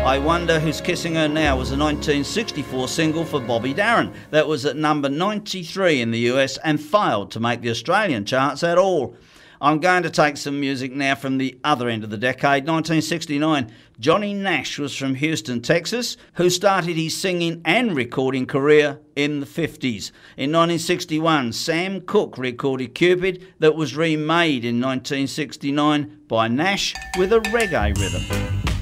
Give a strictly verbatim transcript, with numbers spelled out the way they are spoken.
I Wonder Who's Kissing Her Now was a nineteen sixty-four single for Bobby Darin that was at number ninety-three in the U S and failed to make the Australian charts at all. I'm going to take some music now from the other end of the decade, nineteen sixty-nine. Johnny Nash was from Houston, Texas, who started his singing and recording career in the fifties. In nineteen sixty-one, Sam Cooke recorded Cupid that was remade in nineteen sixty-nine by Nash with a reggae rhythm.